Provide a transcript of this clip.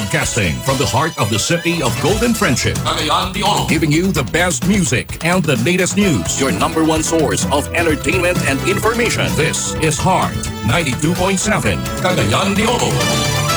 Broadcasting from the heart of the city of Golden Friendship. Cagayan de Oro. Giving you the best music and the latest news. Your number one source of entertainment and information. This is Heart 92.7. Cagayan de Oro.